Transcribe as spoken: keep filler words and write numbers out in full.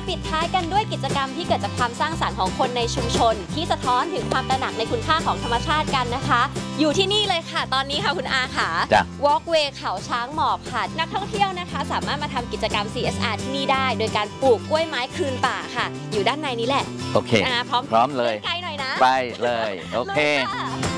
ปิดท้ายกันด้วยกิจกรรมที่เกิดจากความสร้างสรรค์ของคนในชุมชนที่สะท้อนถึงความตระหนักในคุณค่าของธรรมชาติกันนะคะอยู่ที่นี่เลยค่ะตอนนี้ค่ะคุณอาค่ะ Walkway เขาช้างหมอบค่ะนักท่องเที่ยวนะคะสามารถมาทำกิจกรรม ซี เอส อาร์ ที่นี่ได้โดยการปลูกกล้วยไม้คืนป่าค่ะอยู่ด้านในนี้แหละโอเคพร้อมพร้อมเลยไกลหน่อยนะไปเลยโอเค